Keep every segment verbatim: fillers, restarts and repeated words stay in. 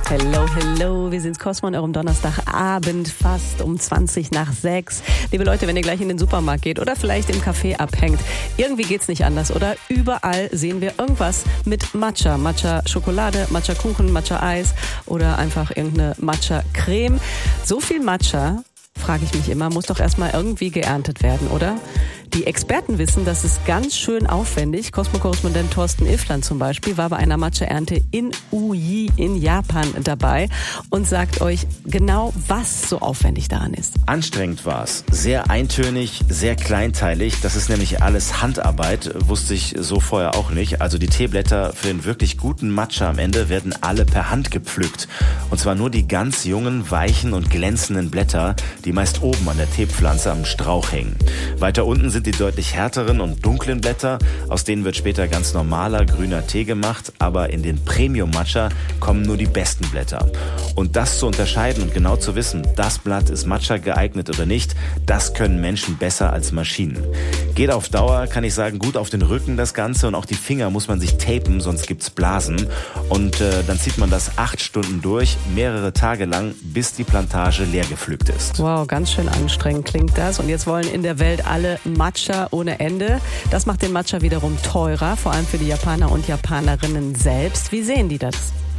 Hello, hello, wir sind's Cosmo an eurem Donnerstagabend, fast um zwanzig nach sechs. Liebe Leute, wenn ihr gleich in den Supermarkt geht oder vielleicht im Café abhängt, irgendwie geht's nicht anders, oder? Überall sehen wir irgendwas mit Matcha. Matcha-Schokolade, Matcha-Kuchen, Matcha-Eis oder einfach irgendeine Matcha-Creme. So viel Matcha, frage ich mich immer, muss doch erstmal irgendwie geerntet werden, oder? Die Experten wissen, das ist ganz schön aufwendig. Cosmo-Korrespondent Thorsten Iffland zum Beispiel war bei einer Matcha-Ernte in Uji in Japan dabei und sagt euch genau, was so aufwendig daran ist. Anstrengend war es. Sehr eintönig, sehr kleinteilig. Das ist nämlich alles Handarbeit, wusste ich so vorher auch nicht. Also die Teeblätter für den wirklich guten Matcha am Ende werden alle per Hand gepflückt. Und zwar nur die ganz jungen, weichen und glänzenden Blätter, die meist oben an der Teepflanze am Strauch hängen. Weiter unten sind die deutlich härteren und dunklen Blätter, aus denen wird später ganz normaler grüner Tee gemacht, aber in den Premium-Matcha kommen nur die besten Blätter. Und das zu unterscheiden und genau zu wissen, das Blatt ist Matcha geeignet oder nicht, das können Menschen besser als Maschinen. Geht auf Dauer, kann ich sagen, gut auf den Rücken das Ganze, und auch die Finger muss man sich tapen, sonst gibt's Blasen. Und äh, dann zieht man das acht Stunden durch, mehrere Tage lang, bis die Plantage leer gepflückt ist. Wow, ganz schön anstrengend klingt das. Und jetzt wollen in der Welt alle Matcha ohne Ende. Das macht den Matcha wiederum teurer, vor allem für die Japaner und Japanerinnen selbst. Wie sehen die das?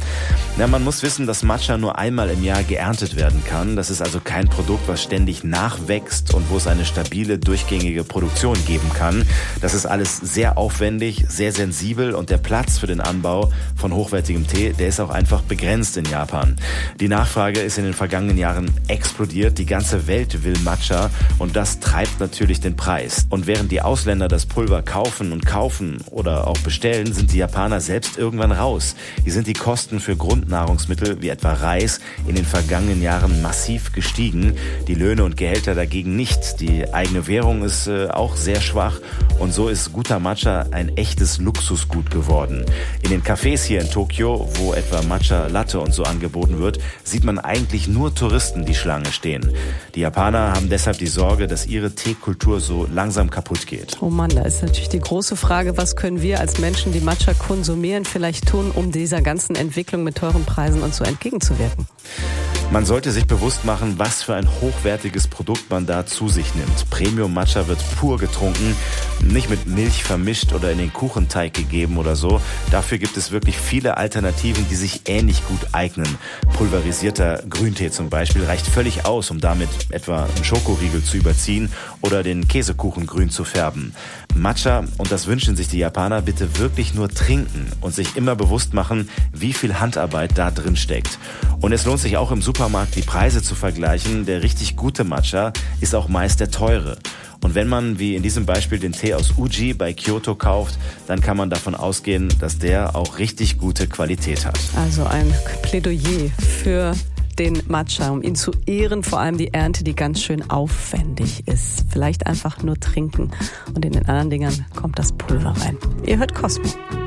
Na, man muss wissen, dass Matcha nur einmal im Jahr geerntet werden kann. Das ist also kein Produkt, was ständig nachwächst und wo es eine stabile, durchgängige Produktion geben kann. Das ist alles sehr aufwendig, sehr sensibel, und der Platz für den Anbau von hochwertigem Tee, der ist auch einfach begrenzt in Japan. Die Nachfrage ist in den vergangenen Jahren explodiert. Die ganze Welt will Matcha, und das treibt natürlich den Preis. Und während die Ausländer das Pulver kaufen und kaufen oder auch bestellen, sind die Japaner selbst irgendwann raus. Die sind die Kosten für Grundnahrungsmittel wie etwa Reis in den vergangenen Jahren massiv gestiegen. Die Löhne und Gehälter dagegen nicht. Die eigene Währung ist äh, auch sehr schwach, und so ist guter Matcha ein echtes Luxusgut geworden. In den Cafés hier in Tokio, wo etwa Matcha Latte und so angeboten wird, sieht man eigentlich nur Touristen, die Schlange stehen. Die Japaner haben deshalb die Sorge, dass ihre Teekultur so langsam kaputt geht. Oh Mann, da ist natürlich die große Frage, was können wir als Menschen, die Matcha konsumieren, vielleicht tun, um dieser ganzen Entwicklung mit teuren Preisen und so entgegenzuwirken? Man sollte sich bewusst machen, was für ein hochwertiges Produkt man da zu sich nimmt. Premium-Matcha wird pur getrunken, nicht mit Milch vermischt oder in den Kuchenteig gegeben oder so. Dafür gibt es wirklich viele Alternativen, die sich ähnlich gut eignen. Pulverisierter Grüntee zum Beispiel reicht völlig aus, um damit etwa einen Schokoriegel zu überziehen oder den Käsekuchen grün zu färben. Matcha, und das wünschen sich die Japaner, bitte wirklich nur trinken und sich immer bewusst machen, wie viel Handarbeit da drin steckt. Und es lohnt sich auch im Supermarkt, die Preise zu vergleichen. Der richtig gute Matcha ist auch meist der teure. Und wenn man, wie in diesem Beispiel, den Tee aus Uji bei Kyoto kauft, dann kann man davon ausgehen, dass der auch richtig gute Qualität hat. Also ein Plädoyer für den Matcha, um ihn zu ehren, vor allem die Ernte, die ganz schön aufwendig ist. Vielleicht einfach nur trinken, und in den anderen Dingern kommt das Pulver rein. Ihr hört Cosmo.